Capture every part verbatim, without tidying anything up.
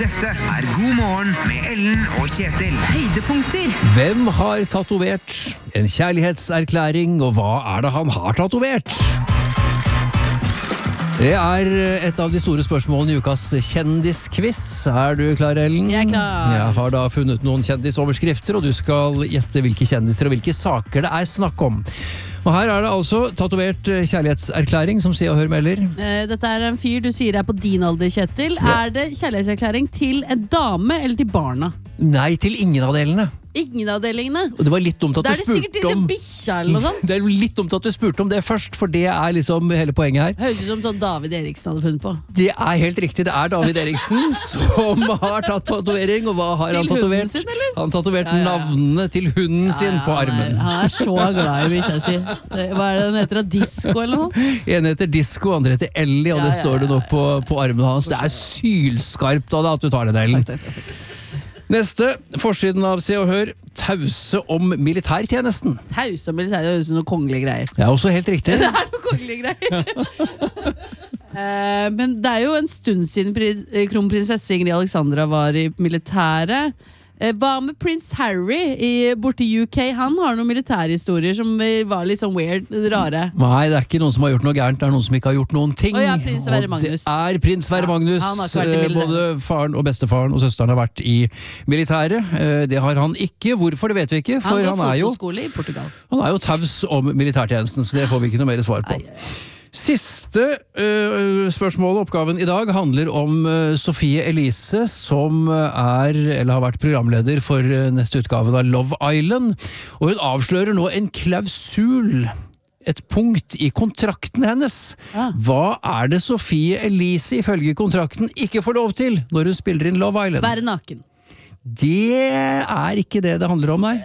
Dette er God morgen med Ellen og Kjetil. Høydepunkter. Hvem har tatovert en kjærlighetserklæring, og hva er det han har tatovert? Det er et av de store spørsmålene i ukas kjendisquiz. Er du klar, Ellen? Jeg er klar. Jeg har da funnet noen kjendisoverskrifter, og du skal gjette hvilke kjendiser og hvilke saker det er snakk om. Og her er det altså tatovert kjærlighetserklæring, som sier og hør melder. Eh, Dette er en fyr du sier er på din alder, Kjetil. Er det kjærlighetserklæring til en dame eller til barna? Nei, til ingen av delene. Ingen av delingene. Og det var litt dumt at Da du er det sikkert spurte til om... en bikkja eller noe sånt. Det er litt dumt at du spurte om det først, for det er liksom hele poenget her. Høres ut som sånn David Eriksen hadde funnet på. Det er helt riktig, det er David Eriksen som har tatt tatovering, og hva har Til han tatovert? hunden sin, eller? Han tatovert Ja, ja, ja. navnene til hunden sin på han er, armen. han er så glad i bikkja si. Det- Hva er det den heter? Disco eller noe? En heter Disco, andre heter Ellie, og Ja, det ja, står det ja, nå på, på armen hans. Det er sylskarpt av deg at du tar det, Ellen. Takk, takk, takk. Neste, forsiden av Se og Hør, tause om militærtjenesten. Taus og militær, det høres ut som noen kongelige greier. Det er også helt riktig. Det er noen kongelige greier. Eh, men det er jo en stund siden pri- eh, kronprinsesse Ingrid Alexandra var i militæret. Eh, Hva med prins Harry i, borte i U K? Han har noen militærhistorier som eh, var litt sånn weird, rare. Nei, det er ikke noen som har gjort noe gærent, det er noen som ikke har gjort noen ting. Å ja, prins Sverre Og Magnus. Det er prins Sverre Ja, Magnus. han har ikke vært i Eh, militæret. Både faren og bestefaren og søsteren har vært i militæret. Eh, Det har han ikke. Hvorfor, det vet vi ikke. For Han han, går er jo, fotoskole i Portugal. han er jo taus om militærtjenesten, så det får vi ikke noe mer svar på. Ai, ai, ai. Siste uh, spørsmål og oppgaven i dag handler om uh, Sofie Elise, som er, eller har vært programleder for uh, neste utgave av Love Island. Og hun avslører nå en klausul, et punkt i kontrakten hennes. Ah. Hva er det Sofie Elise ifølge kontrakten ikke får lov til når hun spiller inn Love Island? Være naken. Det er ikke det det handler om, nei.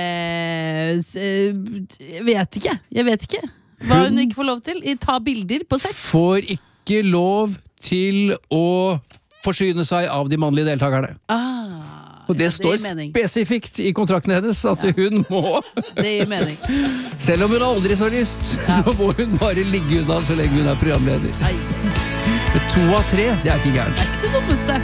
Eh, s- eh, jeg vet ikke. Jeg vet ikke. Hva hun Hun- ikke får lov til? I- Ta bilder på sett. Får ikke lov til å forsyne seg av de mannlige deltakerne. Ah, Og det ja, står gir mening. spesifikt i kontrakten hennes at hun må, Det gir mening. selv om hun aldri så lyst, så må hun bare ligge unna så lenge hun er programleder. Ai, To av tre, det er ikke gærent. det er ikke det dummeste.